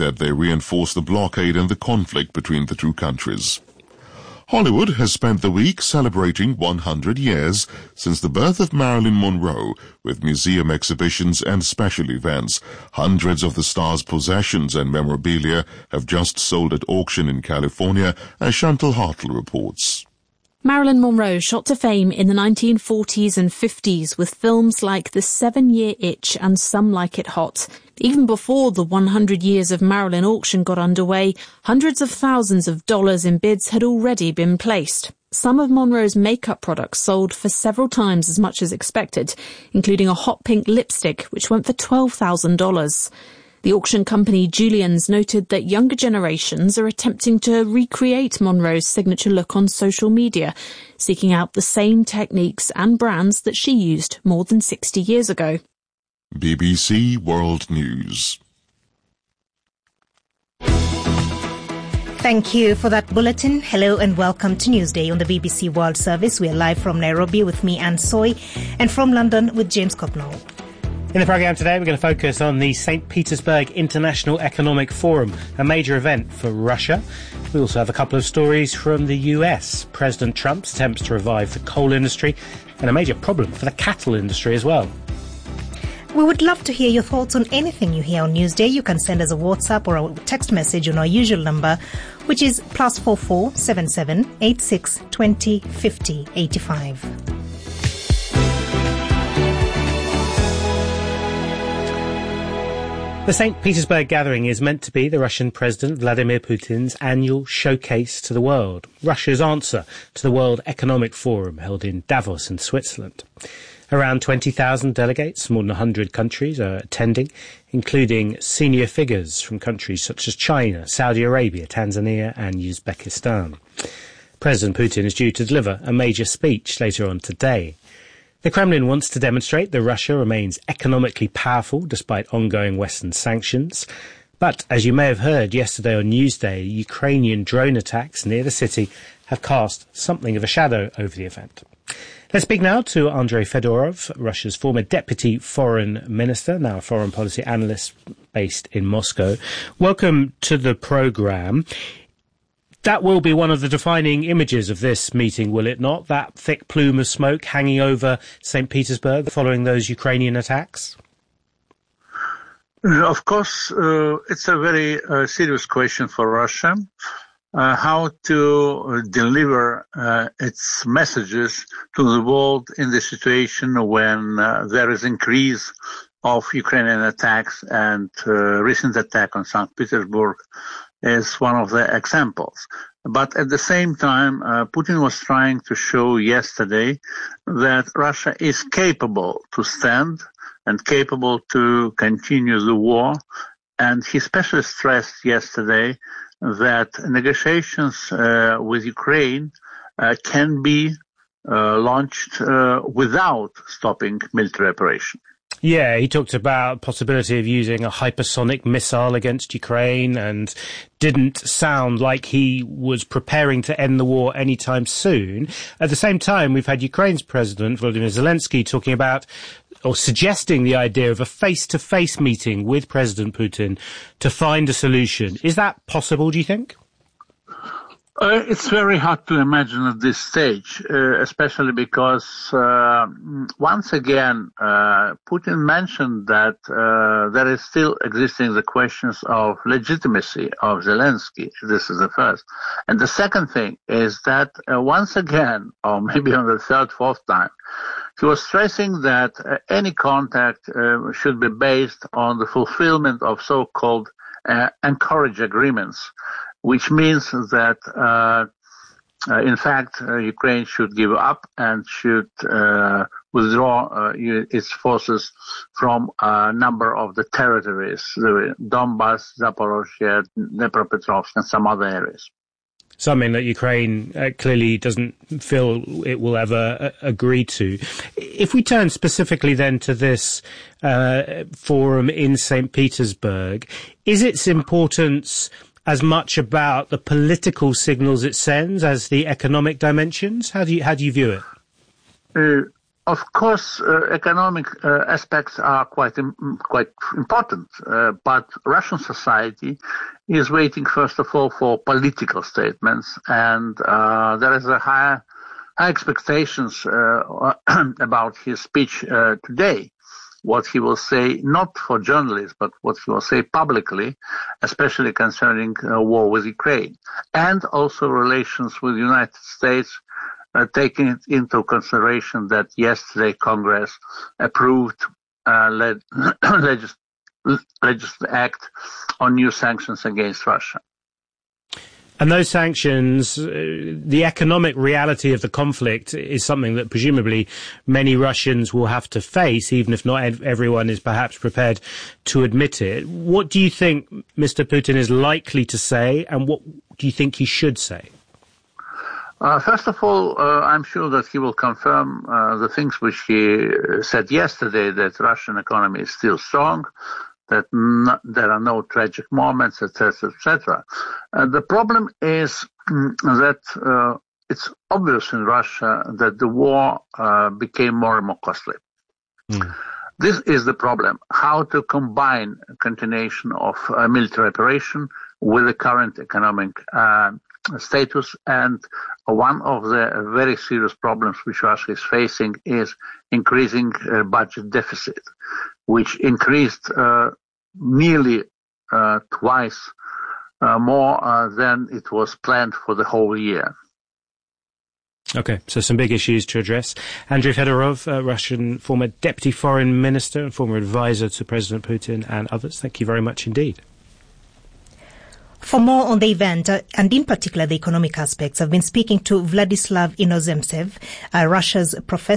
that they reinforce the blockade and the conflict between the two countries. Hollywood has spent the week celebrating 100 years since the birth of Marilyn Monroe, with museum exhibitions and special events. Hundreds of the star's possessions and memorabilia have just sold at auction in California, as Chantal Hartle reports. Marilyn Monroe shot to fame in the 1940s and 50s with films like The 7-Year Itch and Some Like It Hot. Even before the 100 Years of Marilyn auction got underway, hundreds of thousands of dollars in bids had already been placed. Some of Monroe's makeup products sold for several times as much as expected, including a hot pink lipstick, which went for $12,000. The auction company Julien's noted that younger generations are attempting to recreate Monroe's signature look on social media, seeking out the same techniques and brands that she used more than 60 years ago. BBC World News. Thank you for that bulletin. Hello and welcome to Newsday on the BBC World Service. We are live from Nairobi with me, Anne Soy, and from London with James Copnall. In the programme today, we're going to focus on the St. Petersburg International Economic Forum, a major event for Russia. We also have a couple of stories from the US, President Trump's attempts to revive the coal industry, and a major problem for the cattle industry as well. We would love to hear your thoughts on anything you hear on Newsday. You can send us a WhatsApp or a text message on our usual number, which is +44 77 86 20 50 85. The St. Petersburg gathering is meant to be the Russian President Vladimir Putin's annual showcase to the world, Russia's answer to the World Economic Forum held in Davos in Switzerland. Around 20,000 delegates from more than 100 countries are attending, including senior figures from countries such as China, Saudi Arabia, Tanzania and Uzbekistan. President Putin is due to deliver a major speech later on today. The Kremlin wants to demonstrate that Russia remains economically powerful despite ongoing Western sanctions. But, as you may have heard yesterday on Newsday, Ukrainian drone attacks near the city have cast something of a shadow over the event. Let's speak now to Andrei Fedorov, Russia's former deputy foreign minister, now a foreign policy analyst based in Moscow. Welcome to the programme. That will be one of the defining images of this meeting, will it not? That thick plume of smoke hanging over St. Petersburg following those Ukrainian attacks? Of course, it's a very serious question for Russia. How to deliver its messages to the world in the situation when there is increase of Ukrainian attacks, and recent attack on St. Petersburg is one of the examples. But at the same time, Putin was trying to show yesterday that Russia is capable to stand and capable to continue the war. And he especially stressed yesterday that negotiations with Ukraine can be launched without stopping military operation. Yeah, he talked about possibility of using a hypersonic missile against Ukraine and didn't sound like he was preparing to end the war anytime soon. At the same time, we've had Ukraine's President Volodymyr Zelensky talking about or suggesting the idea of a face-to-face meeting with President Putin to find a solution. Is that possible, do you think? It's very hard to imagine at this stage, especially because once again, Putin mentioned that there is still existing the questions of legitimacy of Zelensky. This is the first. And the second thing is that once again, or maybe on the third, fourth time, he was stressing that any contact should be based on the fulfillment of so-called encourage agreements, which means that, in fact, Ukraine should give up and should withdraw its forces from a number of the territories, the Donbas, Zaporozhye, Dnipropetrovsk, and some other areas. Something that Ukraine clearly doesn't feel it will ever agree to. If we turn specifically then to this forum in St. Petersburg, is its importance as much about the political signals it sends as the economic dimensions? How do you view it? Of course, economic aspects are quite important, but Russian society is waiting, first of all, for political statements, and there is a high expectations about his speech today. What he will say, not for journalists, but what he will say publicly, especially concerning war with Ukraine, and also relations with the United States, taking it into consideration that yesterday Congress approved legislative act on new sanctions against Russia. And those sanctions, the economic reality of the conflict is something that presumably many Russians will have to face, even if not everyone is perhaps prepared to admit it. What do you think Mr. Putin is likely to say, and what do you think he should say? First of all, I'm sure that he will confirm the things which he said yesterday, that Russian economy is still strong, that there are no tragic moments, etc., etc. The problem is that it's obvious in Russia that the war became more and more costly. This is the problem, how to combine a continuation of a military operation with the current economic status. And one of the very serious problems which Russia is facing is increasing budget deficit, which increased nearly twice more than it was planned for the whole year. Okay, so some big issues to address. Andrei Fedorov, Russian former deputy foreign minister and former advisor to President Putin and others, thank you very much indeed. For more on the event, and in particular the economic aspects, I've been speaking to Vladislav Inozemtsev, a Russian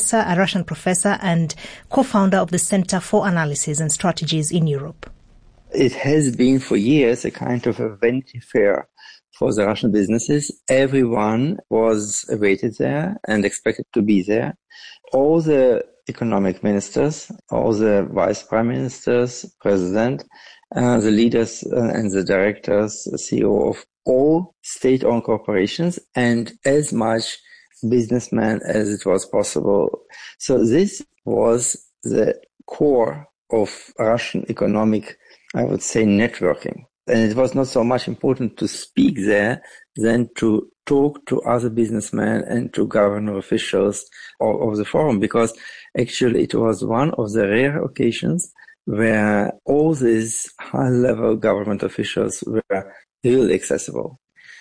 professor and co-founder of the Center for Analysis and Strategies in Europe. It has been for years a kind of a Vanity Fair for the Russian businesses. Everyone was awaited there and expected to be there. All the economic ministers, all the vice prime ministers, president, the leaders and the directors, the CEO of all state-owned corporations, and as much businessmen as it was possible. So this was the core of Russian economic, I would say, networking. And it was not so much important to speak there than to talk to other businessmen and to government officials of the forum, because actually it was one of the rare occasions where all these high-level government officials were really accessible.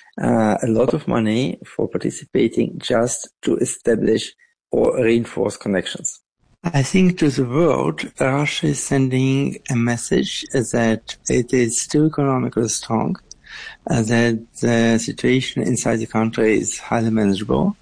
A lot of money for participating just to establish or reinforce connections. I think to the world, Russia is sending a message that it is still economically strong, that the situation inside the country is highly manageable,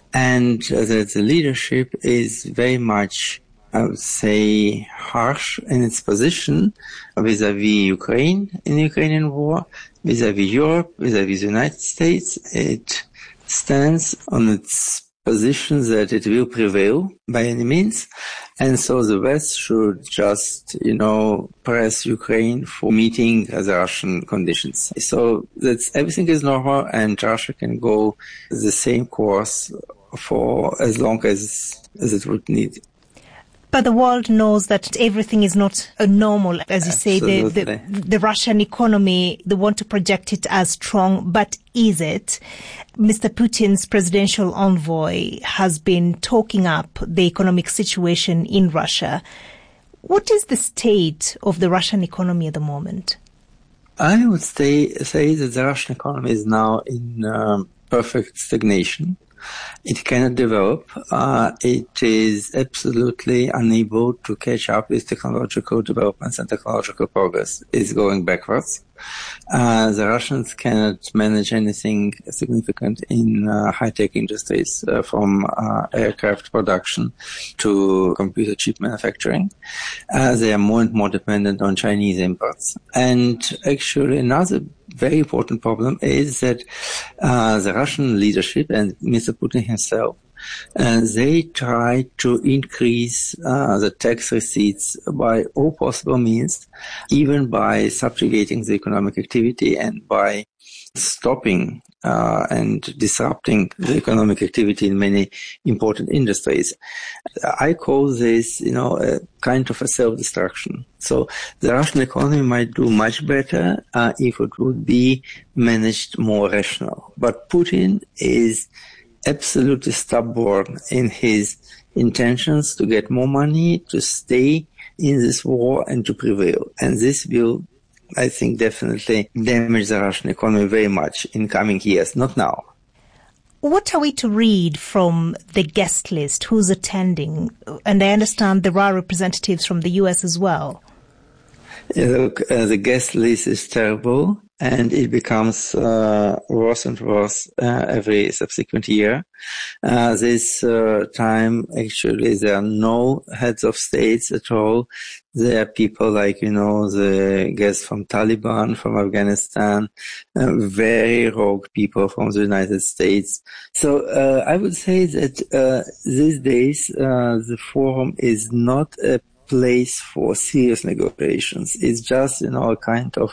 and that the leadership is very much, I would say, harsh in its position vis-à-vis Ukraine in the Ukrainian war, vis-à-vis Europe, vis-à-vis the United States. It stands on its position that it will prevail by any means. And so the West should just, press Ukraine for meeting the Russian conditions. So that everything is normal and Russia can go the same course for as long as it would need. But the world knows that everything is not normal. As you say, the Russian economy, they want to project it as strong, but is it? Mr. Putin's presidential envoy has been talking up the economic situation in Russia. What is the state of the Russian economy at the moment? I would say that the Russian economy is now in perfect stagnation. It cannot develop. It is absolutely unable to catch up with technological developments and technological progress. It's going backwards. The Russians cannot manage anything significant in high-tech industries, from aircraft production to computer chip manufacturing. They are more and more dependent on Chinese imports. And actually another very important problem is that the Russian leadership and Mr. Putin himself and they try to increase the tax receipts by all possible means, even by subjugating the economic activity and by stopping and disrupting the economic activity in many important industries. I call this, a kind of a self-destruction. So the Russian economy might do much better if it would be managed more rational. But Putin is absolutely stubborn in his intentions to get more money, to stay in this war and to prevail. And this will, I think, definitely damage the Russian economy very much in coming years, not now. What are we to read from the guest list? Who's attending? And I understand there are representatives from the US as well. Look, the guest list is terrible, and it becomes worse and worse every subsequent year. This time, actually, there are no heads of states at all. There are people like, the guests from Taliban, from Afghanistan, very rogue people from the United States. So I would say that these days the forum is not a place for serious negotiations. It's just, a kind of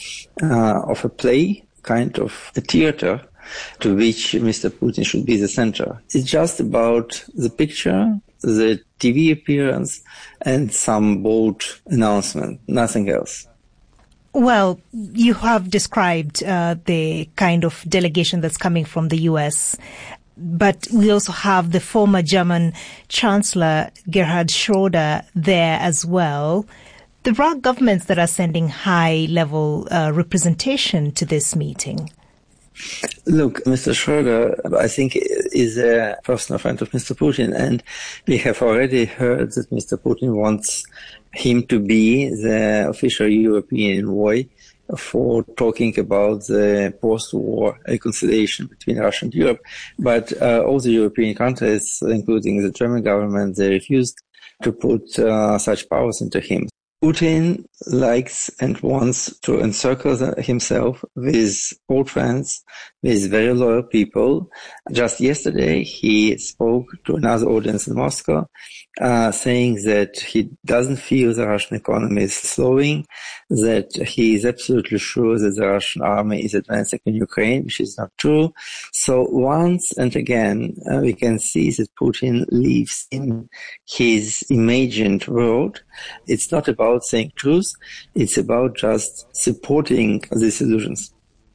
a play, kind of a theater to which Mr. Putin should be the center. It's just about the picture, the TV appearance, and some bold announcement, nothing else. Well, you have described the kind of delegation that's coming from the US. But we also have the former German Chancellor Gerhard Schröder there as well. There are governments that are sending high-level representation to this meeting. Look, Mr. Schröder, I think, is a personal friend of Mr. Putin, and we have already heard that Mr. Putin wants him to be the official European envoy for talking about the post-war reconciliation between Russia and Europe. But all the European countries, including the German government, they refused to put such powers into him. Putin likes and wants to encircle himself with old friends, with very loyal people. Just yesterday, he spoke to another audience in Moscow, saying that he doesn't feel the Russian economy is slowing, that he is absolutely sure that the Russian army is advancing in Ukraine, which is not true. So once and again, we can see that Putin lives in his imagined world. It's not about saying truth. It's about just supporting these illusions.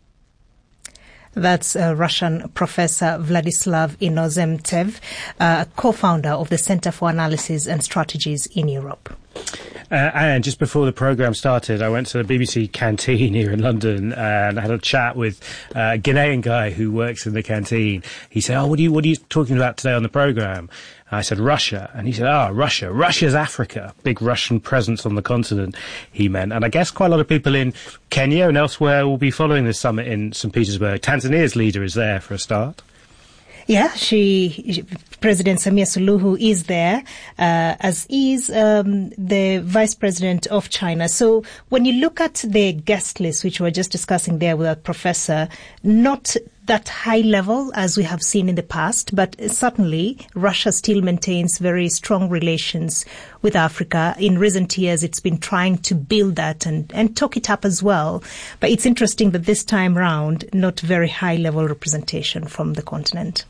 That's Russian Professor Vladislav Inozemtsev, co-founder of the Center for Analysis and Strategies in Europe. And just before the programme started, I went to the BBC canteen here in London and I had a chat with a Ghanaian guy who works in the canteen. He said, what are you talking about today on the programme? I said, Russia. And he said, Russia. Russia's Africa. Big Russian presence on the continent, he meant. And I guess quite a lot of people in Kenya and elsewhere will be following this summit in St. Petersburg. Tanzania's leader is there for a start. Yeah, President Samia Suluhu is there, as is the Vice President of China. So when you look at the guest list, which we were just discussing there with our professor, not that high level as we have seen in the past, but certainly Russia still maintains very strong relations with Africa. In recent years, it's been trying to build that and talk it up as well. But it's interesting that this time round, not very high level representation from the continent.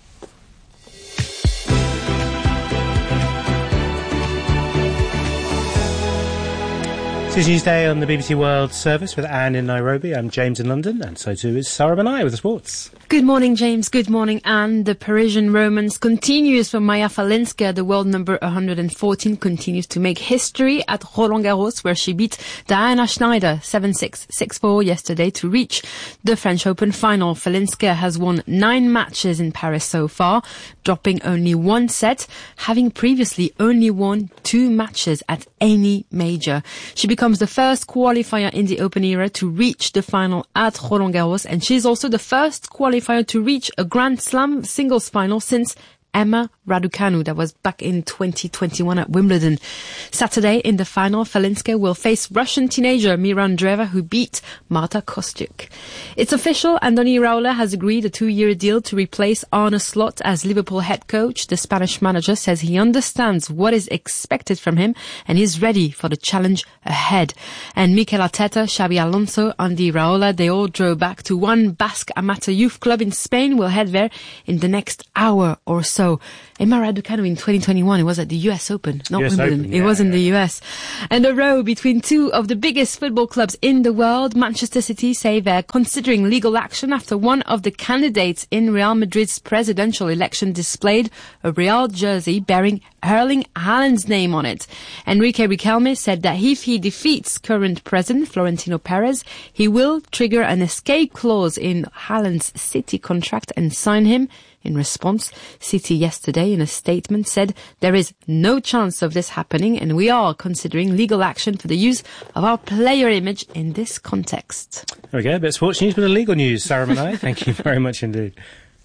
It's Tuesday on the BBC World Service with Anne in Nairobi. I'm James in London, and so too is Sarah Benai with the sports. Good morning, James. Good morning, Anne. The Parisian romance continues for Maja Falinska. The world number 114 continues to make history at Roland Garros, where she beat Diana Schneider 7-6, 6-4 yesterday to reach the French Open final. Falinska has won 9 matches in Paris so far, dropping only 1 set, having previously only won 2 matches at any major. She becomes the first qualifier in the Open era to reach the final at Roland Garros, and she's also the first qualifier to reach a Grand Slam singles final since Emma Raducanu. That was back in 2021 at Wimbledon. Saturday in the final, Falinska will face Russian teenager Mira Andreeva, who beat Marta Kostyuk. It's official, Andoni Iraola has agreed a 2-year deal to replace Arne Slot as Liverpool head coach. The Spanish manager says he understands what is expected from him and is ready for the challenge ahead. And Mikel Arteta, Xabi Alonso, Andy Iraola, they all drove back to one Basque amateur youth club in Spain. Will head there in the next hour or so. Emma Raducanu in 2021, it was at the US Open, not US Wimbledon. Open, it was in the US. And a row between two of the biggest football clubs in the world. Manchester City say they're considering legal action after one of the candidates in Real Madrid's presidential election displayed a Real jersey bearing Erling Haaland's name on it. Enrique Riquelme said that if he defeats current president Florentino Perez, he will trigger an escape clause in Haaland's City contract and sign him. In response, City yesterday in a statement said there is no chance of this happening and we are considering legal action for the use of our player image in this context. There we go, a bit of sports news, but a legal news, Sarah Manai. Thank you very much indeed.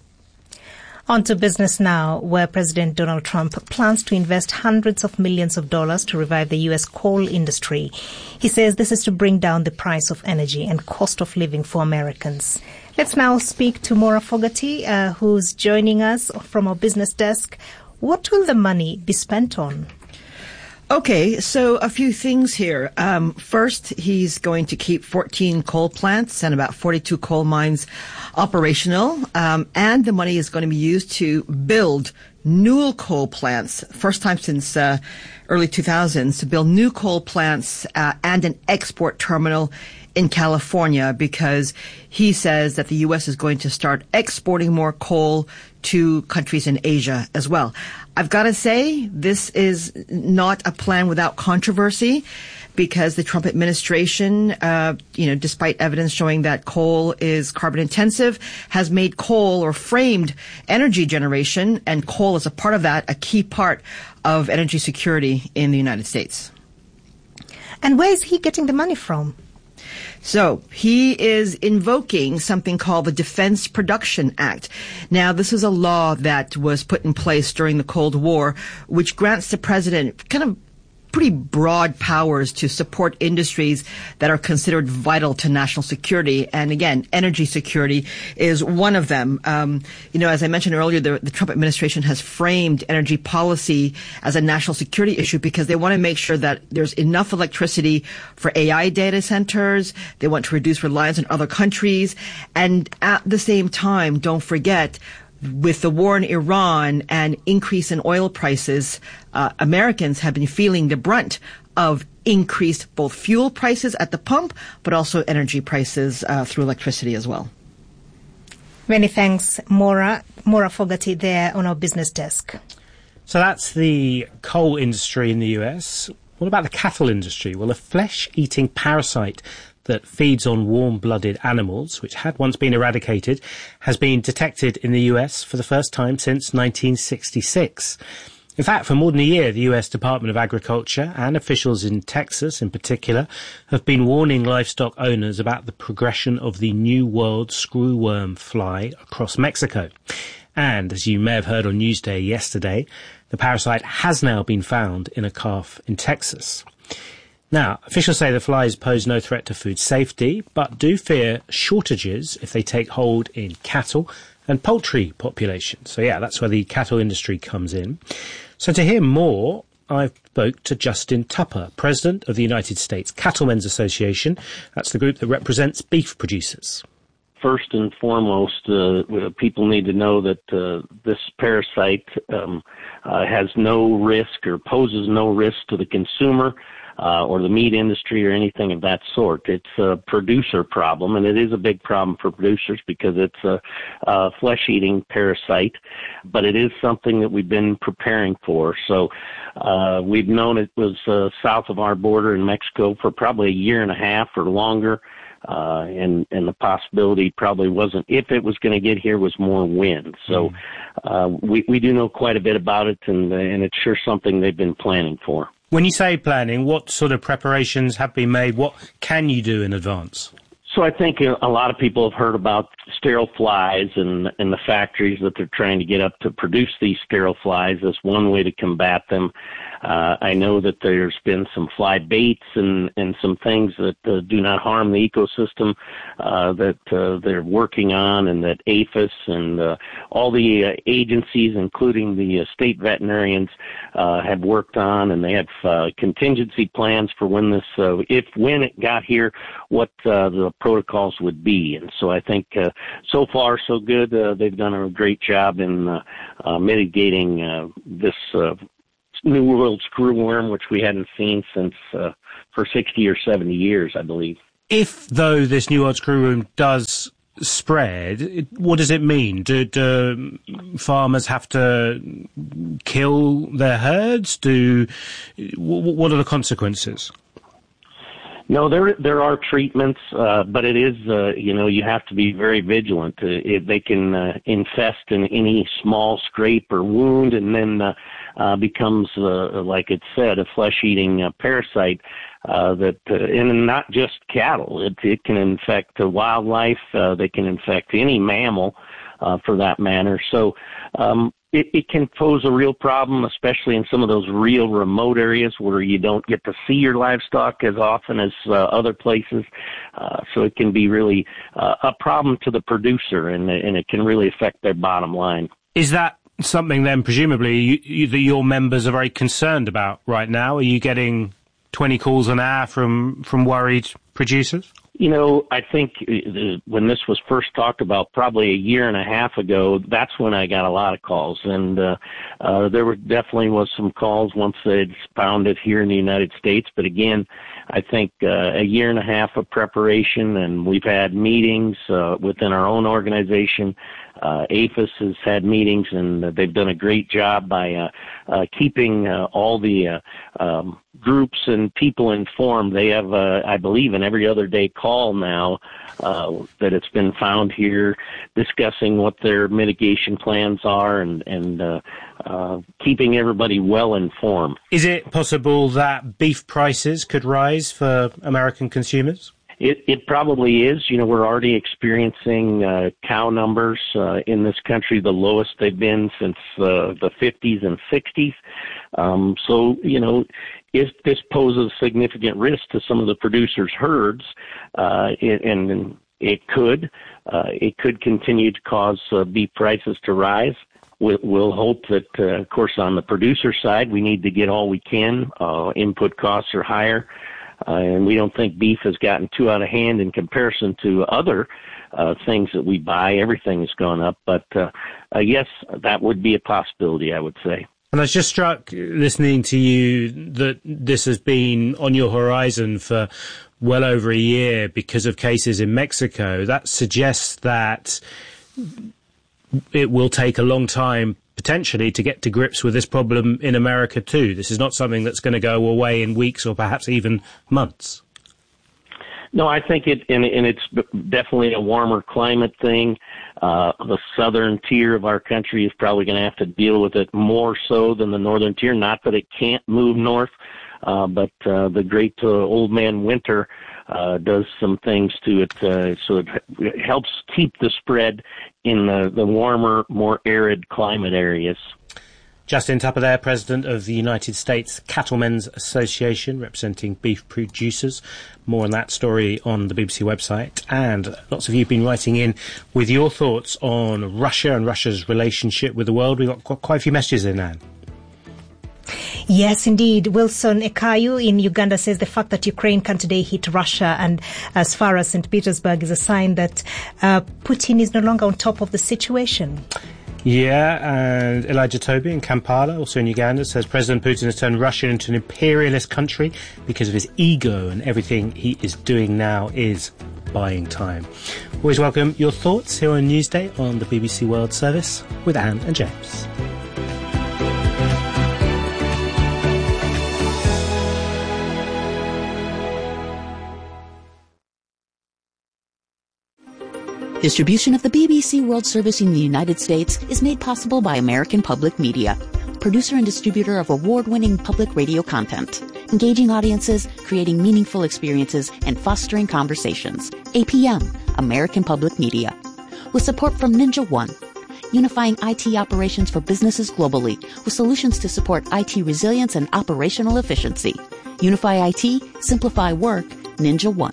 On to business now, where President Donald Trump plans to invest hundreds of millions of dollars to revive the U.S. coal industry. He says this is to bring down the price of energy and cost of living for Americans. Let's now speak to Maura Fogarty, who's joining us from our business desk. What will the money be spent on? Okay, so a few things here. First, he's going to keep 14 coal plants and about 42 coal mines operational, and the money is going to be used to build new coal plants, first time since early 2000s, to build new coal plants and an export terminal in California, because he says that the U.S. is going to start exporting more coal to countries in Asia as well. I've got to say, this is not a plan without controversy, because the Trump administration, despite evidence showing that coal is carbon intensive, has made coal, or framed energy generation, and coal as a part of that, a key part of energy security in the United States. And where is he getting the money from? So he is invoking something called the Defense Production Act. Now, this is a law that was put in place during the Cold War, which grants the president kind of pretty broad powers to support industries that are considered vital to national security. And again, energy security is one of them. As I mentioned earlier, the Trump administration has framed energy policy as a national security issue because they want to make sure that there's enough electricity for AI data centers. They want to reduce reliance on other countries. And at the same time, don't forget, with the war in Iran and increase in oil prices, Americans have been feeling the brunt of increased both fuel prices at the pump, but also energy prices through electricity as well. Many thanks, Maura Fogarty there on our business desk. So that's the coal industry in the US. What about the cattle industry? Well, a flesh-eating parasite that feeds on warm-blooded animals, which had once been eradicated, has been detected in the US for the first time since 1966. In fact, for more than a year, the US Department of Agriculture and officials in Texas in particular have been warning livestock owners about the progression of the New World screwworm fly across Mexico. And as you may have heard on Newsday yesterday, the parasite has now been found in a calf in Texas. Now, officials say the flies pose no threat to food safety, but do fear shortages if they take hold in cattle and poultry populations. So yeah, that's where the cattle industry comes in. So to hear more, I spoke to Justin Tupper, president of the United States Cattlemen's Association. That's the group that represents beef producers. First and foremost, people need to know that this parasite has no risk or poses no risk to the consumer or the meat industry or anything of that sort. It's a producer problem, and it is a big problem for producers because it's a flesh-eating parasite, but it is something that we've been preparing for. So we've known it was south of our border in Mexico for probably a year and a half or longer. And the possibility probably wasn't, if it was going to get here, was more wind. So we do know quite a bit about it, and it's sure something they've been planning for. When you say planning, what sort of preparations have been made? What can you do in advance? So I think a lot of people have heard about sterile flies and the factories that they're trying to get up to produce these sterile flies as one way to combat them. I know that there's been some fly baits and some things that do not harm the ecosystem that they're working on, and that APHIS and all the agencies, including the state veterinarians, have worked on, and they have contingency plans for when this, when it got here, what the protocols would be. And so I think so far so good. They've done a great job in mitigating this New World screwworm, which we hadn't seen since for 60 or 70 years, I believe. If, though, this New World screwworm does spread, what does it mean? Do farmers have to kill their herds? What are the consequences? No, there are treatments, but it is, you have to be very vigilant. They can infest in any small scrape or wound, and then becomes, like it said, a flesh-eating parasite and not just cattle. It can infect wildlife. They can infect any mammal, for that matter. So it can pose a real problem, especially in some of those real remote areas where you don't get to see your livestock as often as other places. So it can be really a problem to the producer, and it can really affect their bottom line. Is that something then, presumably, that your members are very concerned about right now? Are you getting 20 calls an hour from worried producers? I think when this was first talked about probably a year and a half ago, that's when I got a lot of calls. And there definitely was some calls once they'd found it here in the United States. But again, I think a year and a half of preparation, and we've had meetings within our own organization. APHIS has had meetings, and they've done a great job by keeping all the groups and people informed. They have, I believe, an every other day call now that it's been found here, discussing what their mitigation plans are, and keeping everybody well informed. Is it possible that beef prices could rise for American consumers? It probably is. We're already experiencing cow numbers in this country, the lowest they've been since the 50s and 60s. So, if this poses a significant risk to some of the producers' herds, and it could continue to cause beef prices to rise. We'll hope that, of course, on the producer side, we need to get all we can. Input costs are higher. And we don't think beef has gotten too out of hand in comparison to other things that we buy. Everything has gone up. But, yes, that would be a possibility, I would say. And I was just struck, listening to you, that this has been on your horizon for well over a year because of cases in Mexico. That suggests that it will take a long time, potentially, to get to grips with this problem in America too. This is not something that's going to go away in weeks or perhaps even months. No, I think it's definitely a warmer climate thing. The southern tier of our country is probably going to have to deal with it more so than the northern tier. Not that it can't move north, but the great old man winter does some things to it, so it helps keep the spread in the warmer, more arid climate areas. Justin Tupper there, President of the United States Cattlemen's Association, representing beef producers. More on that story on the BBC website. And lots of you have been writing in with your thoughts on Russia and Russia's relationship with the world. We've got quite a few messages in, Anne. Yes, indeed. Wilson Ekayu in Uganda says the fact that Ukraine can today hit Russia and as far as St. Petersburg is a sign that Putin is no longer on top of the situation. Yeah, and Elijah Toby in Kampala, also in Uganda, says President Putin has turned Russia into an imperialist country because of his ego, and everything he is doing now is buying time. Always welcome your thoughts here on Newsday on the BBC World Service with Anne and James. Distribution of the BBC World Service in the United States is made possible by American Public Media, producer and distributor of award-winning public radio content. engaging audiences, creating meaningful experiences, and fostering conversations. APM, American Public Media. With support from Ninja One, unifying IT operations for businesses globally with solutions to support IT resilience and operational efficiency. Unify IT, simplify work, Ninja One.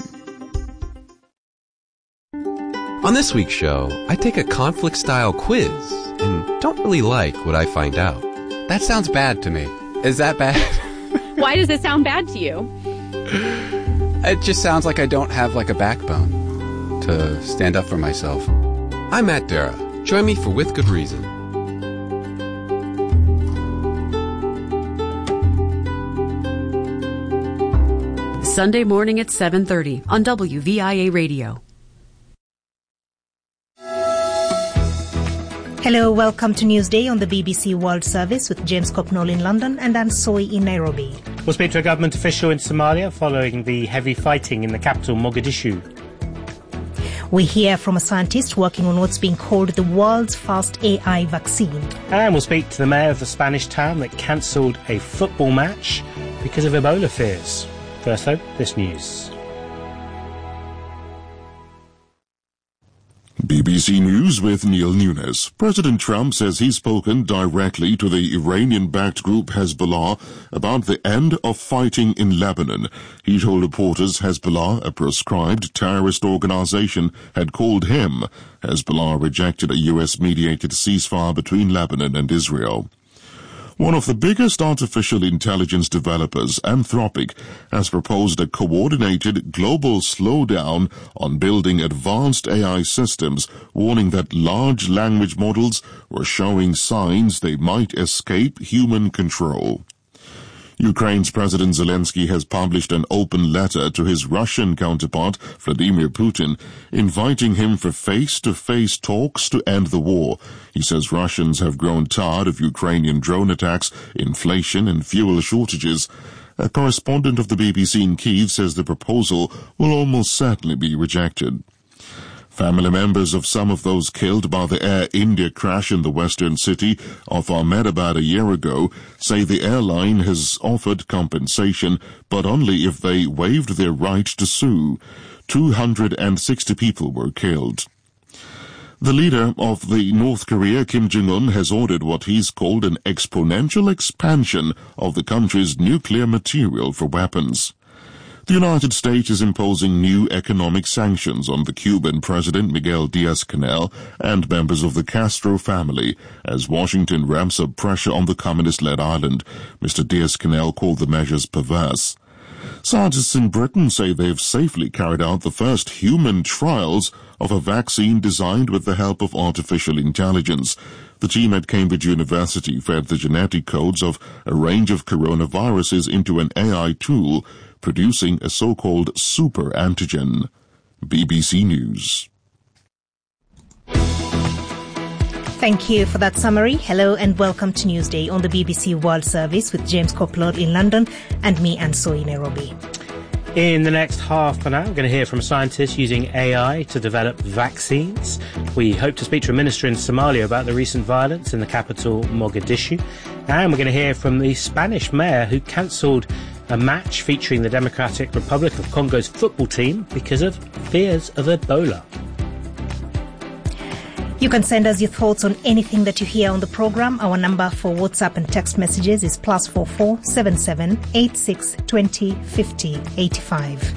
On this week's show, I take a conflict-style quiz and don't really like what I find out. That sounds bad to me. Is that bad? Why does it sound bad to you? It just sounds like I don't have like a backbone to stand up for myself. I'm Matt Dara. Join me for With Good Reason. Sunday morning at 7:30 on WVIA Radio. Hello, welcome to Newsday on the BBC World Service with James Copnall in London and Anne Soy in Nairobi. We'll speak to a government official in Somalia following the heavy fighting in the capital, Mogadishu. We hear from a scientist working on what's being called the world's first AI vaccine. And we'll speak to the mayor of the Spanish town that cancelled a football match because of Ebola fears. First though, this news. BBC News with Neil Nunes. President Trump says he's spoken directly to the Iranian-backed group Hezbollah about the end of fighting in Lebanon. He told reporters Hezbollah, a proscribed terrorist organization, had called him. Hezbollah rejected a U.S.-mediated ceasefire between Lebanon and Israel. One of the biggest artificial intelligence developers, Anthropic, has proposed a coordinated global slowdown on building advanced AI systems, warning that large language models were showing signs they might escape human control. Ukraine's President Zelensky has published an open letter to his Russian counterpart, Vladimir Putin, inviting him for face-to-face talks to end the war. He says Russians have grown tired of Ukrainian drone attacks, inflation and fuel shortages. A correspondent of the BBC in Kyiv says the proposal will almost certainly be rejected. Family members of some of those killed by the Air India crash in the western city of Ahmedabad a year ago say the airline has offered compensation, but only if they waived their right to sue. 260 people were killed. The leader of the North Korea, Kim Jong-un, has ordered what he's called an exponential expansion of the country's nuclear material for weapons. The United States is imposing new economic sanctions on the Cuban President Miguel Diaz-Canel and members of the Castro family as Washington ramps up pressure on the communist-led island. Mr. Diaz-Canel called the measures perverse. Scientists in Britain say they've safely carried out the first human trials of a vaccine designed with the help of artificial intelligence. The team at Cambridge University fed the genetic codes of a range of coronaviruses into an AI tool, producing a so-called super antigen. BBC News. Thank you for that summary. Hello and welcome to Newsday on the BBC World Service with James Copland in London and me, Anne Soy, in Nairobi. In the next half an hour, we're going to hear from scientists using AI to develop vaccines. We hope to speak to a minister in Somalia about the recent violence in the capital, Mogadishu. And we're going to hear from the Spanish mayor who cancelled a match featuring the Democratic Republic of Congo's football team because of fears of Ebola. You can send us your thoughts on anything that you hear on the programme. Our number for WhatsApp and text messages is +44 77 86 20 50 85.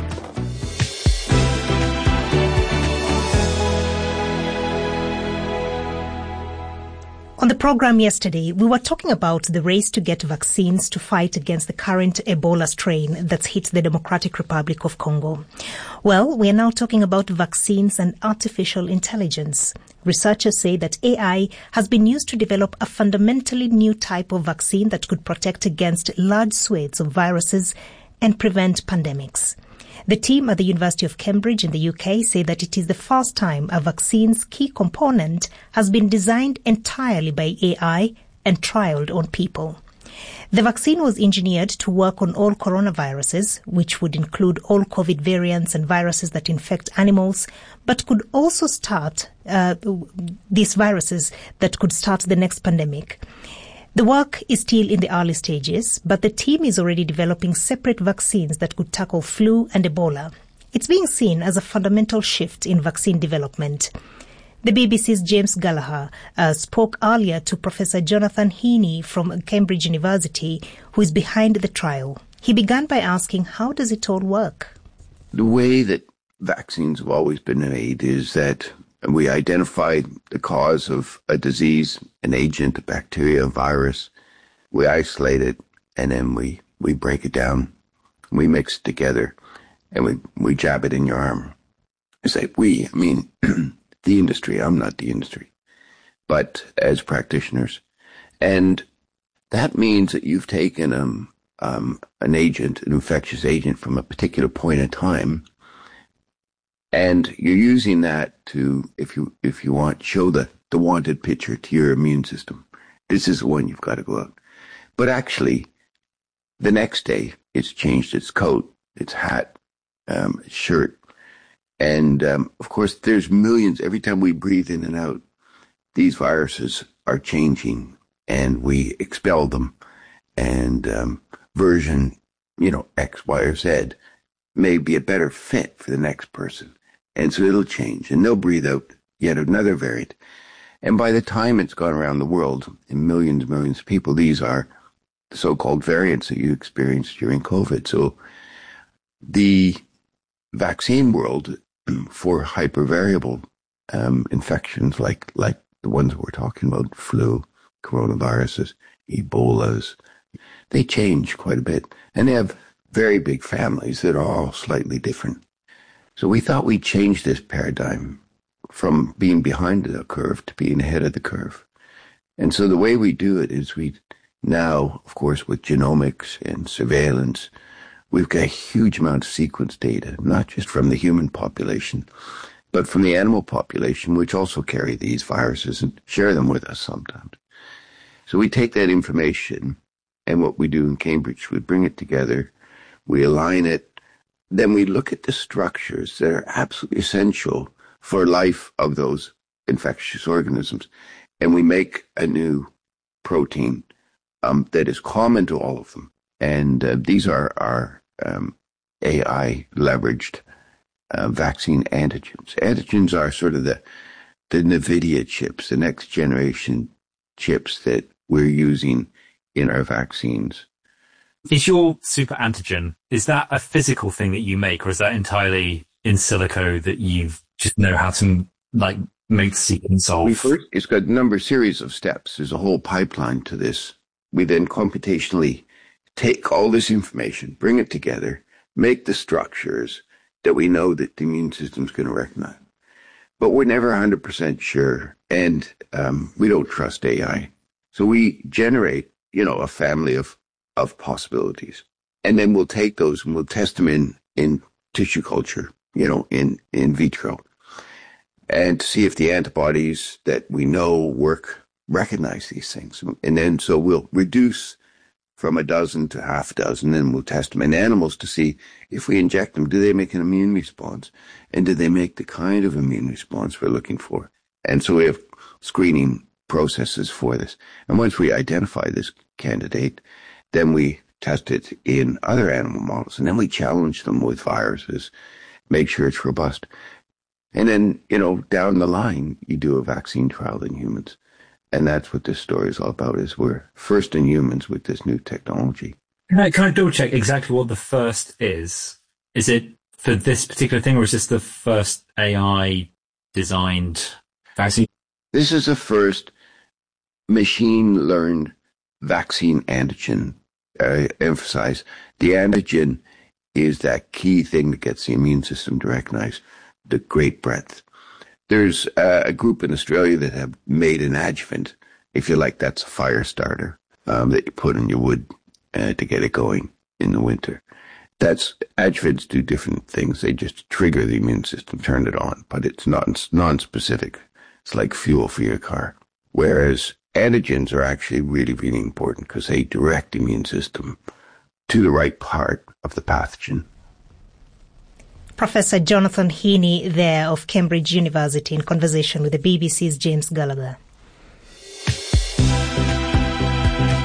On the programme yesterday, we were talking about the race to get vaccines to fight against the current Ebola strain that's hit the Democratic Republic of Congo. Well, we are now talking about vaccines and artificial intelligence. Researchers say that AI has been used to develop a fundamentally new type of vaccine that could protect against large swathes of viruses and prevent pandemics. The team at the University of Cambridge in the UK say that it is the first time a vaccine's key component has been designed entirely by AI and trialled on people. The vaccine was engineered to work on all coronaviruses, which would include all COVID variants and viruses that infect animals, but could also start these viruses that could start the next pandemic. The work is still in the early stages, but the team is already developing separate vaccines that could tackle flu and Ebola. It's being seen as a fundamental shift in vaccine development. The BBC's James Gallagher spoke earlier to Professor Jonathan Heaney from Cambridge University, who is behind the trial. He began by asking, how does it all work? The way that vaccines have always been made is that we identify the cause of a disease, an agent, a bacteria, a virus. We isolate it, and then we break it down. We mix it together, and we jab it in your arm. I say I mean the industry. I'm not the industry, but as practitioners. And that means that you've taken an agent, an infectious agent from a particular point in time, and you're using that to, if you want, show the wanted picture to your immune system. This is the one you've got to go out. But actually, the next day, it's changed its coat, its hat, its shirt. And, of course, there's millions. Every time we breathe in and out, these viruses are changing, and we expel them. And version, X, Y, or Z may be a better fit for the next person. And so it'll change, and they'll breathe out yet another variant. And by the time it's gone around the world, in millions and millions of people, these are the so-called variants that you experienced during COVID. So the vaccine world for hypervariable infections like the ones we're talking about, flu, coronaviruses, Ebolas, they change quite a bit. And they have very big families that are all slightly different. So we thought we'd change this paradigm from being behind the curve to being ahead of the curve. And so the way we do it is we now, of course, with genomics and surveillance, we've got a huge amount of sequence data, not just from the human population, but from the animal population, which also carry these viruses and share them with us sometimes. So we take that information, and what we do in Cambridge, we bring it together, we align it, then we look at the structures that are absolutely essential for life of those infectious organisms, and we make a new protein that is common to all of them. And these are our AI-leveraged vaccine antigens. Antigens are sort of the NVIDIA chips, the next generation chips that we're using in our vaccines. Is your super antigen, is that a physical thing that you make, or is that entirely in silico that you just know how to make the sequence of? It's got a series of steps. There's a whole pipeline to this. We then computationally take all this information, bring it together, make the structures that we know that the immune system's going to recognize. But we're never 100% sure, and we don't trust AI. So we generate, a family of possibilities. And then we'll take those and we'll test them in tissue culture, in vitro, and to see if the antibodies that we know recognize these things. And then so we'll reduce from a dozen to half a dozen, and we'll test them in animals to see if we inject them, do they make an immune response? And do they make the kind of immune response we're looking for? And so we have screening processes for this. And once we identify this candidate, then we test it in other animal models, and then we challenge them with viruses, make sure it's robust. And then, down the line, you do a vaccine trial in humans. And that's what this story is all about, is we're first in humans with this new technology. Can I double check exactly what the first is? Is it for this particular thing, or is this the first AI designed vaccine? This is the first machine learned vaccine antigen. Emphasize the antigen is that key thing that gets the immune system to recognize the great breadth. There's a group in Australia that have made an adjuvant, if you like. That's a fire starter that you put in your wood to get it going in the winter. Adjuvants do different things. They just trigger the immune system, turn it on, but it's not non-specific. It's like fuel for your car. Whereas antigens are actually really, really important because they direct the immune system to the right part of the pathogen. Professor Jonathan Heaney there of Cambridge University in conversation with the BBC's James Gallagher.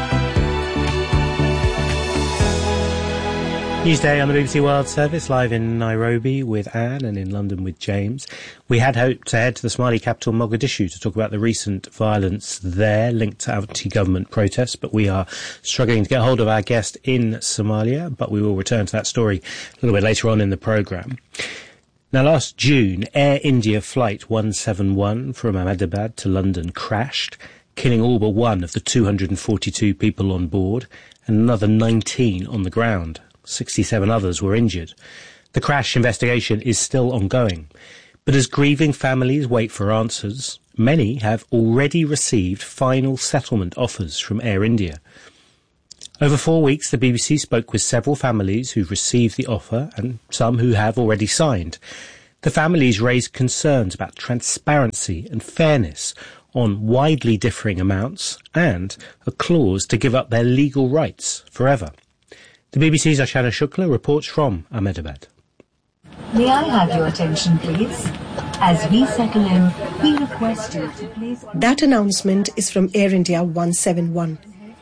Newsday on the BBC World Service, live in Nairobi with Anne and in London with James. We had hoped to head to the Somali capital Mogadishu to talk about the recent violence there linked to anti-government protests, but we are struggling to get hold of our guest in Somalia, but we will return to that story a little bit later on in the programme. Now, last June, Air India Flight 171 from Ahmedabad to London crashed, killing all but one of the 242 people on board and another 19 on the ground. 67 others were injured. The crash investigation is still ongoing. But as grieving families wait for answers, many have already received final settlement offers from Air India. Over 4 weeks, the BBC spoke with several families who've received the offer and some who have already signed. The families raised concerns about transparency and fairness on widely differing amounts and a clause to give up their legal rights forever. The BBC's Ashana Shukla reports from Ahmedabad. May I have your attention, please? As we settle in, we request you to please... That announcement is from Air India 171.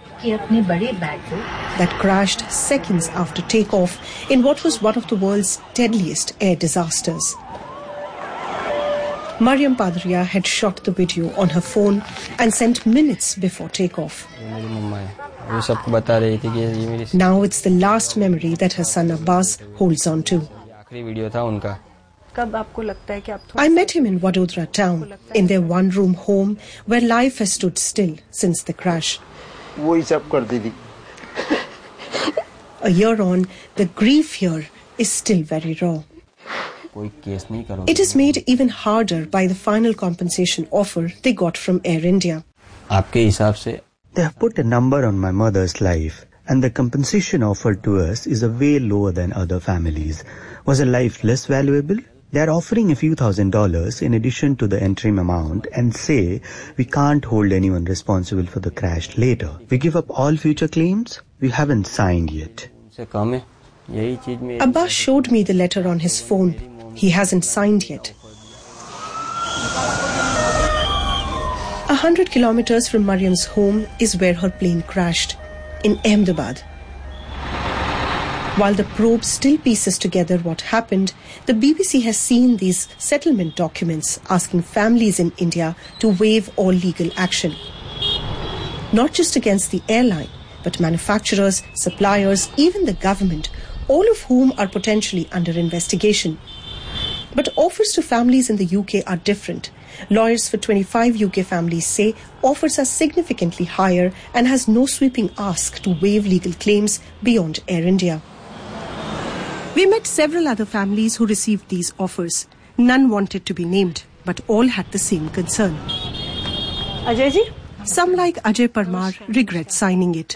That crashed seconds after takeoff in what was one of the world's deadliest air disasters. Mariam Padaria had shot the video on her phone and sent minutes before takeoff. Now it's the last memory that her son Abbas holds on to. I met him in Vadodara town, in their one-room home where life has stood still since the crash. A year on, the grief here is still very raw. It is made even harder by the final compensation offer they got from Air India. They have put a number on my mother's life, and the compensation offered to us is a way lower than other families. Was her life less valuable? They are offering a few $1,000s in addition to the interim amount and say we can't hold anyone responsible for the crash later. We give up all future claims? We haven't signed yet. Abbas showed me the letter on his phone. He hasn't signed yet. 100 kilometers from Mariam's home is where her plane crashed, in Ahmedabad. While the probe still pieces together what happened, the BBC has seen these settlement documents asking families in India to waive all legal action. Not just against the airline, but manufacturers, suppliers, even the government, all of whom are potentially under investigation. But offers to families in the UK are different. Lawyers for 25 UK families say offers are significantly higher and has no sweeping ask to waive legal claims beyond Air India. We met several other families who received these offers. None wanted to be named, but all had the same concern. Ajay ji? Some like Ajay Parmar regret signing it.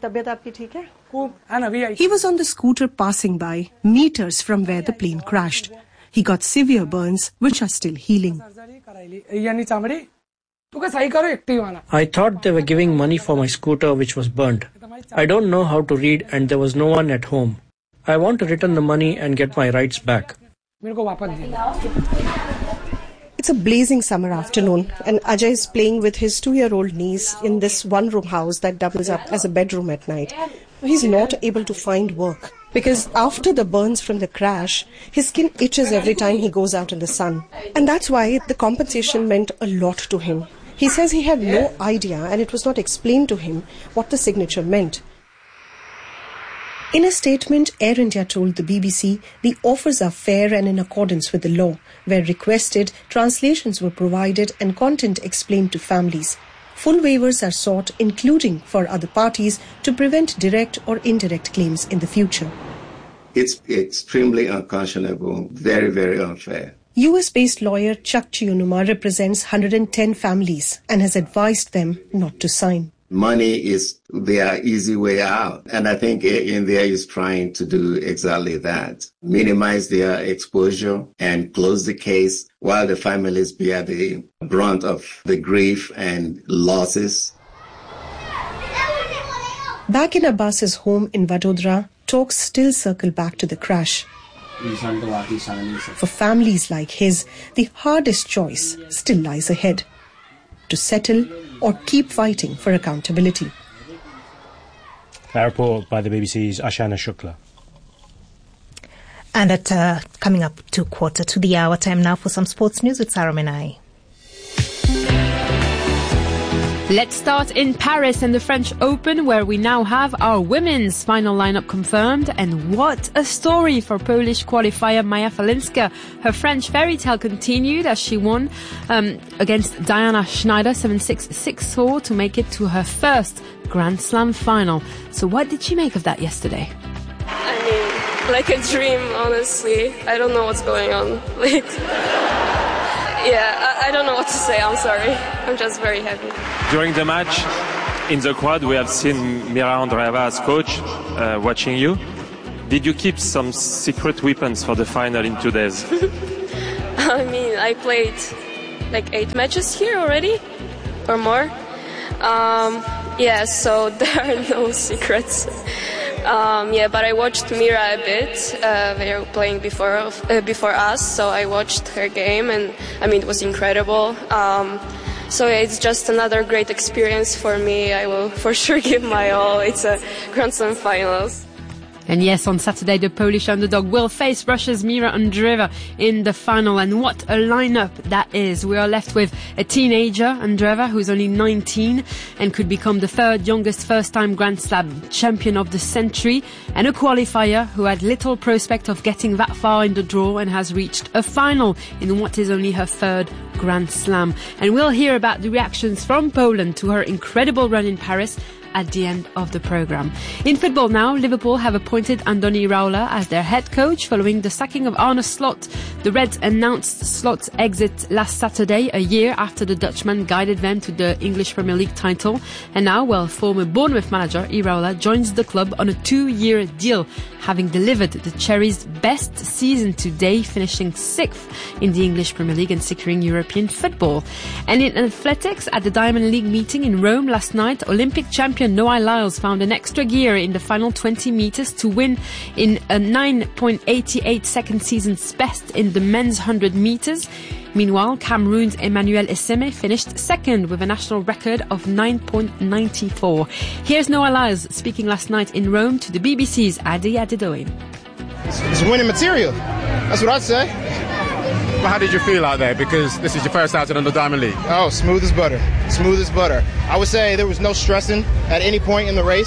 He was on the scooter passing by, meters from where the plane crashed. He got severe burns, which are still healing. I thought they were giving money for my scooter, which was burnt. I don't know how to read and there was no one at home. I want to return the money and get my rights back. It's a blazing summer afternoon and Ajay is playing with his 2-year-old niece in this one-room house that doubles up as a bedroom at night. He's not able to find work because after the burns from the crash, his skin itches every time he goes out in the sun. And that's why the compensation meant a lot to him. He says he had no idea and it was not explained to him what the signature meant. In a statement, Air India told the BBC the offers are fair and in accordance with the law. Where requested, translations were provided and content explained to families. Full waivers are sought, including for other parties, to prevent direct or indirect claims in the future. It's extremely unconscionable, very, very unfair. US-based lawyer Chuck Chiyunuma represents 110 families and has advised them not to sign. Money is their easy way out. And I think Air India is trying to do exactly that. Minimize their exposure and close the case while the families bear the brunt of the grief and losses. Back in Abbas's home in Vadodara, talks still circle back to the crash. For families like his, the hardest choice still lies ahead: to settle or keep fighting for accountability. That report by the BBC's Ashana Shukla. And at coming up to 1:45 time now for some sports news with Sarah Menai. Let's start in Paris and the French Open, where we now have our women's final lineup confirmed. And what a story for Polish qualifier Maja Falinska. Her French fairy tale continued as she won against Diana Schneider 7-6, 6-4 to make it to her first Grand Slam final. So what did she make of that yesterday? I mean, like a dream, honestly. I don't know what's going on. Yeah, I don't know what to say, I'm sorry. I'm just very happy. During the match, in the crowd, we have seen Mira Andreeva as coach, watching you. Did you keep some secret weapons for the final in 2 days? I mean, I played like 8 matches here already, or more. Yeah, so there are no secrets. Yeah, but I watched Mira a bit. They were playing before us, so I watched her game, and I mean, it was incredible. So yeah, it's just another great experience for me. I will for sure give my all. It's a Grand Slam finals. And yes, on Saturday, the Polish underdog will face Russia's Mira Andreeva in the final. And what a lineup that is. We are left with a teenager, Andreeva, who's only 19 and could become the third youngest first-time Grand Slam champion of the century, and a qualifier who had little prospect of getting that far in the draw and has reached a final in what is only her third Grand Slam. And we'll hear about the reactions from Poland to her incredible run in Paris at the end of the programme. In football now, Liverpool have appointed Andoni Iraola as their head coach following the sacking of Arne Slot. The Reds announced Slot's exit last Saturday, a year after the Dutchman guided them to the English Premier League title. And now, former Bournemouth manager Iraola joins the club on a 2-year deal, having delivered the Cherries' best season to date, finishing 6th in the English Premier League and securing European football. And in athletics, at the Diamond League meeting in Rome last night, Olympic champion Noah Lyles found an extra gear in the final 20 metres to win in a 9.88 second season's best in the men's 100 metres. Meanwhile, Cameroon's Emmanuel Esseme finished second with a national record of 9.94. Here's Noah Lyles speaking last night in Rome to the BBC's Adi Adedoyin. It's winning material. That's what I'd say. Well, how did you feel out there? Because this is your first outing on the Diamond League. Oh, smooth as butter. Smooth as butter. I would say there was no stressing at any point in the race.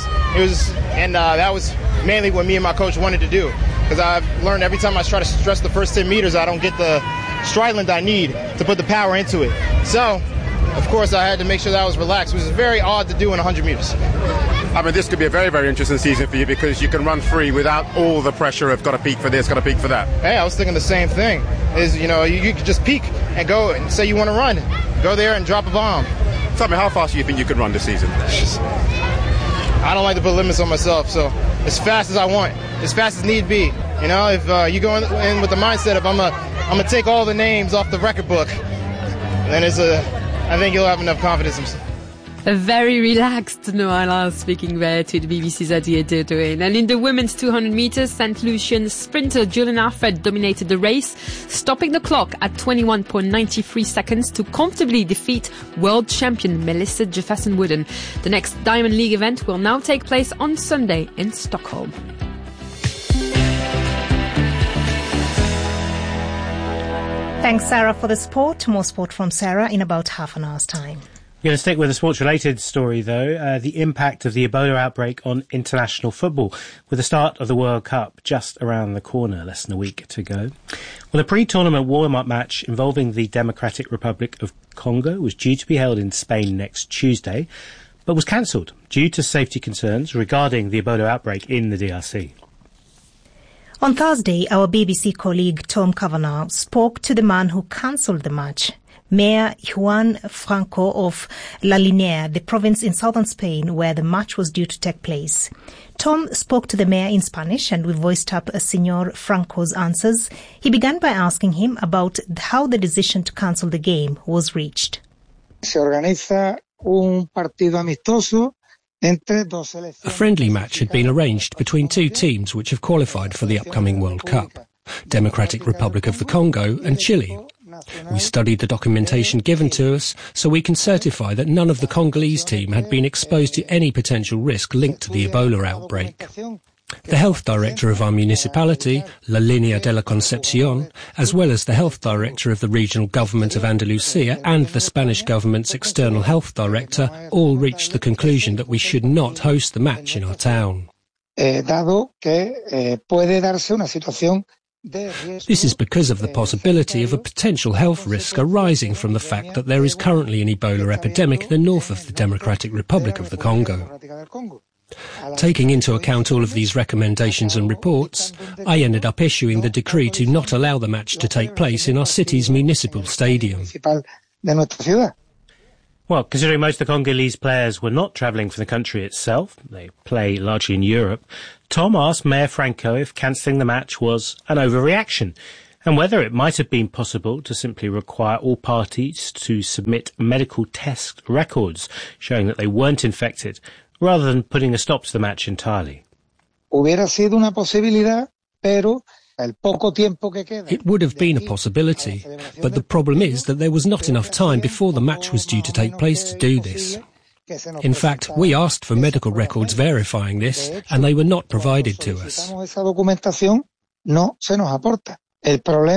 That was mainly what me and my coach wanted to do. Because I've learned every time I try to stress the first 10 meters, I don't get the stride length I need to put the power into it. So, of course, I had to make sure that I was relaxed, which is very odd to do in 100 meters. I mean, this could be a very, very interesting season for you because you can run free without all the pressure of got to peak for this, got to peak for that. Hey, I was thinking the same thing. You could just peak and go and say you want to run. Go there and drop a bomb. Tell me, how fast do you think you could run this season? I don't like to put limits on myself, so as fast as I want, as fast as need be. You know, if you go in with the mindset of I'm gonna take all the names off the record book, then I think you'll have enough confidence. A very relaxed Noah Lyles speaking there to the BBC's Adi Adedoyin. And in the women's 200 metres, St. Lucian sprinter Julian Alfred dominated the race, stopping the clock at 21.93 seconds to comfortably defeat world champion Melissa Jefferson-Wooden. The next Diamond League event will now take place on Sunday in Stockholm. Thanks, Sarah, for the sport. More sport from Sarah in about half an hour's time. We're going to stick with a sports-related story, though, the impact of the Ebola outbreak on international football, with the start of the World Cup just around the corner, less than a week to go. Well, a pre-tournament warm-up match involving the Democratic Republic of Congo was due to be held in Spain next Tuesday, but was cancelled due to safety concerns regarding the Ebola outbreak in the DRC. On Thursday, our BBC colleague Tom Kavanagh spoke to the man who cancelled the match, Mayor Juan Franco of La Linea, the province in southern Spain where the match was due to take place. Tom spoke to the mayor in Spanish and we voiced up Senor Franco's answers. He began by asking him about how the decision to cancel the game was reached. Se organiza un partido amistoso. A friendly match had been arranged between two teams which have qualified for the upcoming World Cup, Democratic Republic of the Congo and Chile. We studied the documentation given to us so we can certify that none of the Congolese team had been exposed to any potential risk linked to the Ebola outbreak. The health director of our municipality, La Línea de la Concepción, as well as the health director of the regional government of Andalusia and the Spanish government's external health director all reached the conclusion that we should not host the match in our town. Dado que puede darse una situación. This is because of the possibility of a potential health risk arising from the fact that there is currently an Ebola epidemic in the north of the Democratic Republic of the Congo. Taking into account all of these recommendations and reports, I ended up issuing the decree to not allow the match to take place in our city's municipal stadium. Well, considering most of the Congolese players were not travelling from the country itself, they play largely in Europe, Tom asked Mayor Franco if cancelling the match was an overreaction, and whether it might have been possible to simply require all parties to submit medical test records showing that they weren't infected, rather than putting a stop to the match entirely. Hubiera sido una posibilidad, pero it would have been a possibility, but the problem is that there was not enough time before the match was due to take place to do this. In fact, we asked for medical records verifying this, and they were not provided to us.